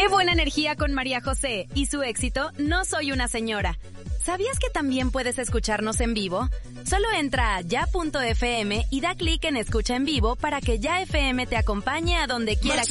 ¡Qué buena energía con María José y su éxito No Soy Una Señora! ¿Sabías que también puedes escucharnos en vivo? Solo entra a ya.fm y da clic en Escucha en Vivo para que Ya FM te acompañe a donde quiera que